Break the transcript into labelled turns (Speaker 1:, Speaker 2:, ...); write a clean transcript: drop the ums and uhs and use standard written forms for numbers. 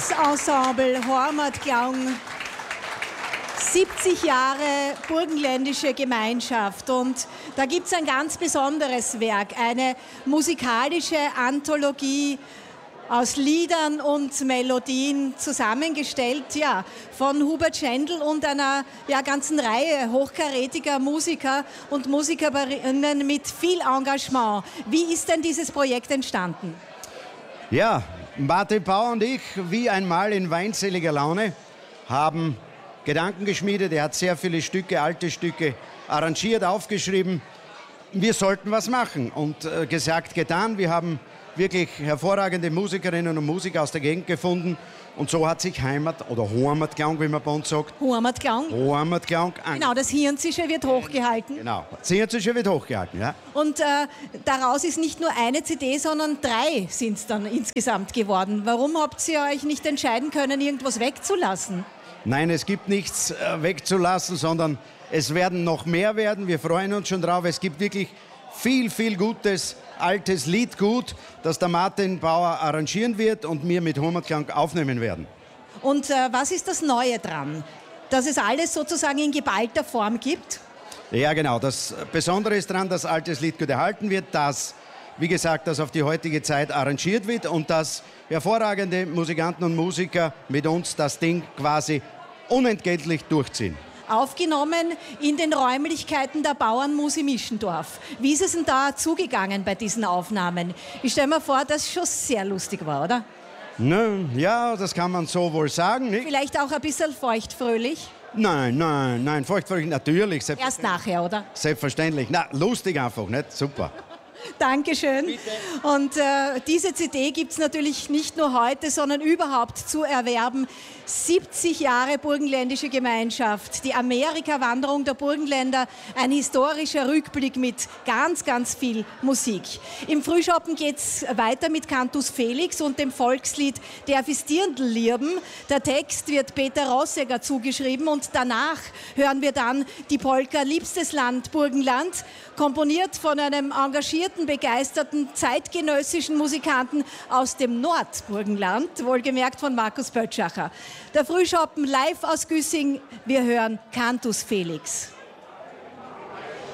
Speaker 1: Tanzensemble Heimatklang, 70 Jahre burgenländische Gemeinschaft. Und da gibt es ein ganz besonderes Werk, eine musikalische Anthologie aus Liedern und Melodien zusammengestellt, ja, von Hubert Schendl und einer ganzen Reihe hochkarätiger Musiker und Musikerinnen mit viel Engagement. Wie ist denn dieses Projekt entstanden?
Speaker 2: Ja, Martin Bauer und ich, wie einmal in weinseliger Laune, haben Gedanken geschmiedet. Er hat sehr viele Stücke, alte Stücke arrangiert, aufgeschrieben. Wir sollten was machen und gesagt, getan. Wir haben wirklich hervorragende Musikerinnen und Musiker aus der Gegend gefunden. Und so hat sich Heimat- oder Heimatklang, wie man bei uns sagt.
Speaker 1: Heimatklang.
Speaker 2: Heimatklang.
Speaker 1: Genau, das Hirnzische wird hochgehalten.
Speaker 2: Genau, das Hirnzische wird hochgehalten, ja.
Speaker 1: Und daraus ist nicht nur eine CD, sondern 3 sind es dann insgesamt geworden. Warum habt ihr euch nicht entscheiden können, irgendwas wegzulassen?
Speaker 2: Nein, es gibt nichts wegzulassen, sondern es werden noch mehr werden. Wir freuen uns schon drauf. Es gibt wirklich viel, viel gutes, altes Liedgut, das der Martin Bauer arrangieren wird und wir mit Heimatklang aufnehmen werden.
Speaker 1: Und was ist das Neue dran? Dass es alles sozusagen in geballter Form gibt?
Speaker 2: Ja, genau. Das Besondere ist daran, dass altes Liedgut erhalten wird, dass, wie gesagt, das auf die heutige Zeit arrangiert wird und dass hervorragende Musikanten und Musiker mit uns das Ding quasi unentgeltlich durchziehen.
Speaker 1: Aufgenommen in den Räumlichkeiten der Bauernmus im Ischendorf. Wie ist es denn da zugegangen bei diesen Aufnahmen? Ich stelle mir vor, dass es schon sehr lustig war, oder?
Speaker 2: Ja, das kann man so wohl sagen. Nicht?
Speaker 1: Vielleicht auch ein bisschen feuchtfröhlich?
Speaker 2: Nein, feuchtfröhlich natürlich.
Speaker 1: Erst nachher, oder?
Speaker 2: Selbstverständlich. Na, lustig einfach, nicht? Super.
Speaker 1: Dankeschön.
Speaker 2: Bitte.
Speaker 1: Und diese CD gibt es natürlich nicht nur heute, sondern überhaupt zu erwerben. 70 Jahre burgenländische Gemeinschaft, die Amerika-Wanderung der Burgenländer, ein historischer Rückblick mit ganz, ganz viel Musik. Im Frühschoppen geht es weiter mit Cantus Felix und dem Volkslied Der Vistirndl lierben. Der Text wird Peter Rossegger zugeschrieben und danach hören wir dann die Polka Liebstes Land Burgenland, komponiert von einem engagierten, begeisterten, zeitgenössischen Musikanten aus dem Nordburgenland, wohlgemerkt von Markus Bötschacher. Der Frühschoppen live aus Güssing, wir hören Cantus Felix.